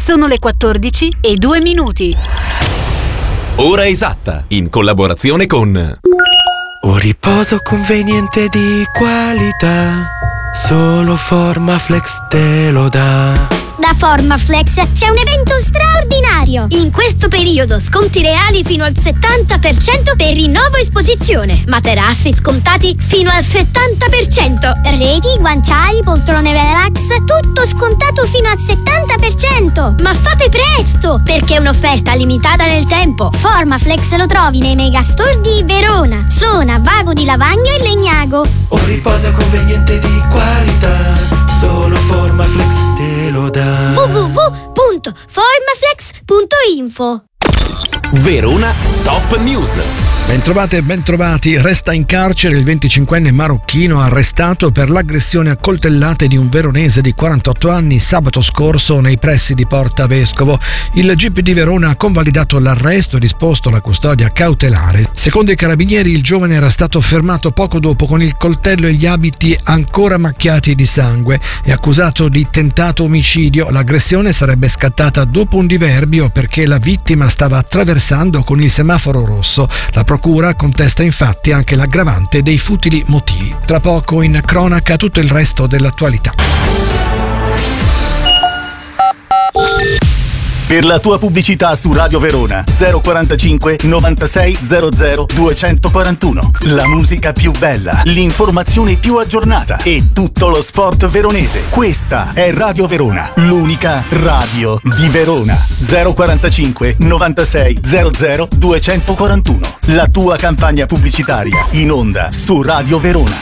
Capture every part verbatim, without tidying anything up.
Sono le quattordici e due minuti. Ora esatta, in collaborazione con Un riposo conveniente di qualità, solo Formaflex te lo dà. Da Formaflex c'è un evento straordinario. In questo periodo sconti reali fino al settanta per cento per rinnovo esposizione. Materassi scontati fino al settanta per cento. Reti, guanciali, poltrone relax, tutto scontato fino al settanta per cento. Ma fate presto, perché è un'offerta limitata nel tempo. Formaflex lo trovi nei megastore di Verona, Sona, Vago di Lavagno e Legnago. Un riposo conveniente di qualità, solo Formaflex te lo dà. w w w punto formaflex punto info. Verona Top News. Bentrovate e bentrovati. Resta in carcere il venticinquenne marocchino arrestato per l'aggressione a coltellate di un veronese di quarantotto anni sabato scorso nei pressi di Porta Vescovo. Il G P di Verona ha convalidato l'arresto e disposto la custodia cautelare. Secondo i carabinieri, il giovane era stato fermato poco dopo con il coltello e gli abiti ancora macchiati di sangue e accusato di tentato omicidio. L'aggressione sarebbe scattata dopo un diverbio perché la vittima stava attraversando con il semaforo rosso. La procura contesta infatti anche l'aggravante dei futili motivi. Tra poco in cronaca tutto il resto dell'attualità. Per la tua pubblicità su Radio Verona zero quarantacinque novantasei zero zero duecentoquarantuno. La musica più bella, l'informazione più aggiornata e tutto lo sport veronese. Questa è Radio Verona, l'unica radio di Verona. zero quarantacinque novantasei zero zero duecentoquarantuno. La tua campagna pubblicitaria in onda su Radio Verona.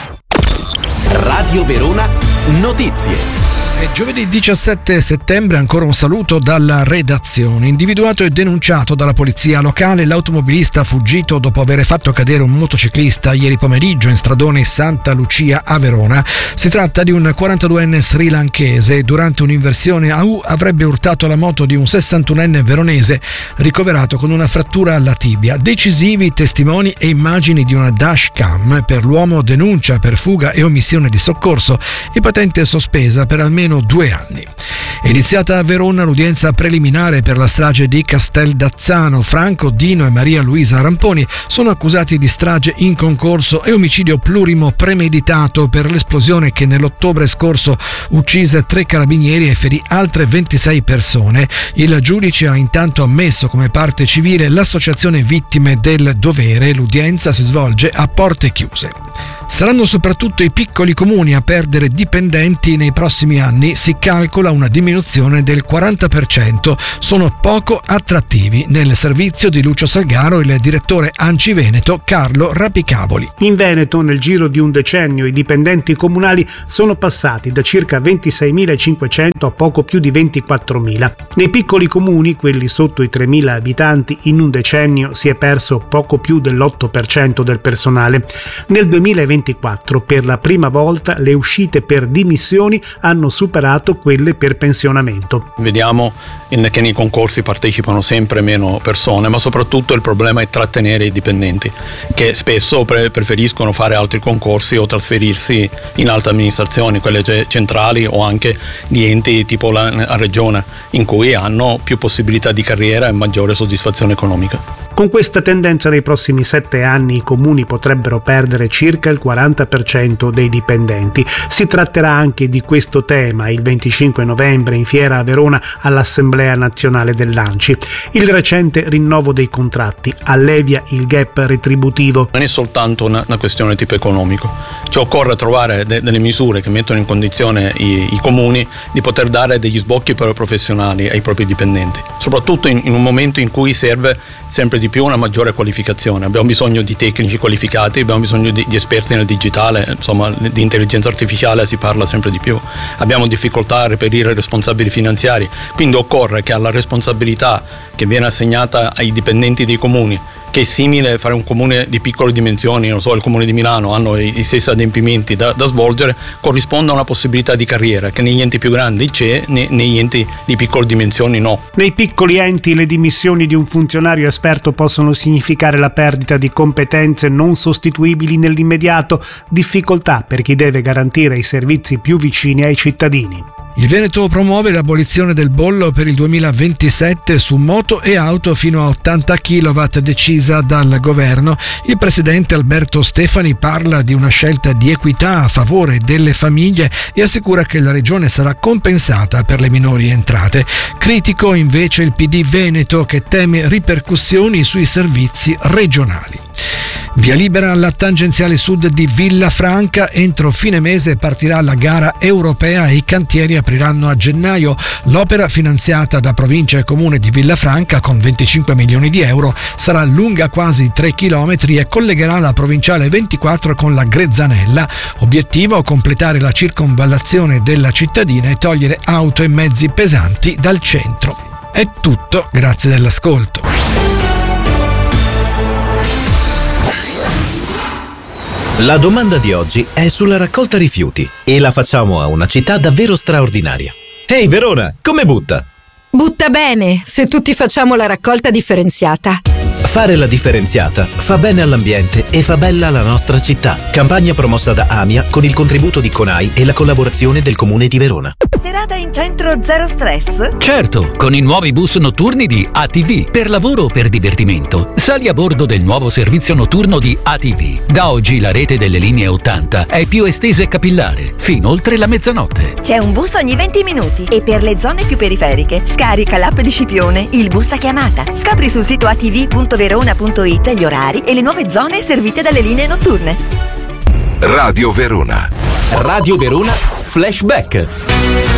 Radio Verona Notizie. È giovedì diciassette settembre, ancora un saluto dalla redazione. Individuato e denunciato dalla polizia locale, l'automobilista fuggito dopo aver fatto cadere un motociclista ieri pomeriggio in stradone Santa Lucia a Verona. Si tratta di un quarantaduenne srilanchese. Durante un'inversione a U avrebbe urtato la moto di un sessantunenne veronese ricoverato con una frattura alla tibia. Decisivi testimoni e immagini di una dashcam. Per l'uomo denuncia per fuga e omissione di soccorso e patente sospesa per almeno due anni. È iniziata a Verona l'udienza preliminare per la strage di Casteldazzano. Franco, Dino e Maria Luisa Ramponi sono accusati di strage in concorso e omicidio plurimo premeditato per l'esplosione che nell'ottobre scorso uccise tre carabinieri e ferì altre ventisei persone. Il giudice ha intanto ammesso come parte civile l'associazione Vittime del Dovere. L'udienza si svolge a porte chiuse. Saranno soprattutto i piccoli comuni a perdere dipendenti nei prossimi anni. Si calcola una diminuzione del quaranta per cento. Sono poco attrattivi. Nel servizio di Lucio Salgaro il direttore ANCI Veneto Carlo Rapicavoli. In Veneto nel giro di un decennio i dipendenti comunali sono passati da circa ventiseimilacinquecento a poco più di ventiquattromila. Nei piccoli comuni, quelli sotto i tremila abitanti, in un decennio si è perso poco più dell'otto per cento del personale. Nel duemilaventiquattro per la prima volta le uscite per dimissioni hanno superato quelle per pensionamento. Vediamo che nei concorsi partecipano sempre meno persone, ma soprattutto il problema è trattenere i dipendenti, che spesso pre- preferiscono fare altri concorsi o trasferirsi in altre amministrazioni, quelle centrali o anche di enti tipo la, la regione, in cui hanno più possibilità di carriera e maggiore soddisfazione economica. Con questa tendenza nei prossimi sette anni i comuni potrebbero perdere circa il quaranta per cento dei dipendenti. Si tratterà anche di questo tema il venticinque novembre in fiera a Verona all'Assemblea Nazionale dell'ANCI. Il recente rinnovo dei contratti allevia il gap retributivo. Non è soltanto una, una questione tipo economico, cioè occorre trovare de- delle misure che mettono in condizione i, i comuni di poter dare degli sbocchi per professionali ai propri dipendenti, soprattutto in, in un momento in cui serve sempre di più una maggiore qualificazione. Abbiamo bisogno di tecnici qualificati, abbiamo bisogno di, di esperti nel digitale, insomma di intelligenza artificiale si parla sempre di più. Abbiamo difficoltà a reperire responsabili finanziari, quindi occorre che alla responsabilità che viene assegnata ai dipendenti dei comuni che è simile a fare un comune di piccole dimensioni, non so, il comune di Milano hanno i, i stessi adempimenti da, da svolgere, corrisponde a una possibilità di carriera che negli enti più grandi c'è, ne, negli enti di piccole dimensioni no. Nei piccoli enti le dimissioni di un funzionario esperto possono significare la perdita di competenze non sostituibili nell'immediato, difficoltà per chi deve garantire i servizi più vicini ai cittadini. Il Veneto promuove l'abolizione del bollo per il duemilaventisette su moto e auto fino a ottanta chilowatt decisa dal governo. Il presidente Alberto Stefani parla di una scelta di equità a favore delle famiglie e assicura che la regione sarà compensata per le minori entrate. Critico invece il P D Veneto che teme ripercussioni sui servizi regionali. Via libera alla tangenziale sud di Villafranca, entro fine mese partirà la gara europea e i cantieri apriranno a gennaio. L'opera, finanziata da provincia e comune di Villafranca con venticinque milioni di euro, sarà lunga quasi tre chilometri e collegherà la provinciale ventiquattro con la Grezzanella. Obiettivo: completare la circonvallazione della cittadina e togliere auto e mezzi pesanti dal centro. È tutto, grazie dell'ascolto. La domanda di oggi è sulla raccolta rifiuti e la facciamo a una città davvero straordinaria. Ehi Verona, come butta? Butta bene, se tutti facciamo la raccolta differenziata. Fare la differenziata fa bene all'ambiente e fa bella la nostra città. Campagna promossa da AMIA con il contributo di CONAI e la collaborazione del Comune di Verona. Serata in centro zero stress? Certo, con i nuovi bus notturni di A T V. Per lavoro o per divertimento, sali a bordo del nuovo servizio notturno di A T V. Da oggi la rete delle linee ottanta è più estesa e capillare, fino oltre la mezzanotte. C'è un bus ogni venti minuti e per le zone più periferiche scarica l'app di Scipione, il bus a chiamata. Scopri sul sito a t v punto verona punto it gli orari e le nuove zone servite dalle linee notturne. Radio Verona. Radio Verona Flashback.